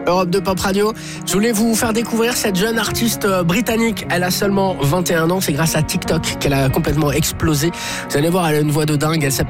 Europe 2 Pop Radio. Je voulais vous faire découvrir cette jeune artiste britannique. Elle a seulement 21 ans. C'est grâce à TikTok qu'elle a complètement explosé. Vous allez voir, elle a une voix de dingue. Elle s'appelle